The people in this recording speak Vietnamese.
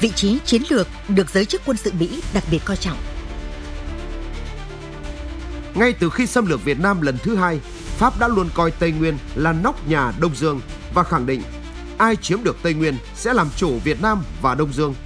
vị trí chiến lược được giới chức quân sự Mỹ đặc biệt coi trọng. Ngay từ khi xâm lược Việt Nam lần thứ 2, Pháp đã luôn coi Tây Nguyên là nóc nhà Đông Dương và khẳng định ai chiếm được Tây Nguyên sẽ làm chủ Việt Nam và Đông Dương.